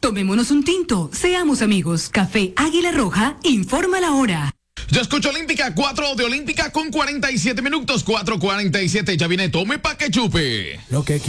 Tomémonos un tinto, seamos amigos. Café Águila Roja, informa la hora. Ya escucho Olímpica, 4 de Olímpica con 47 minutos, 4:47. Ya viene Tome pa' que chupe. Lo que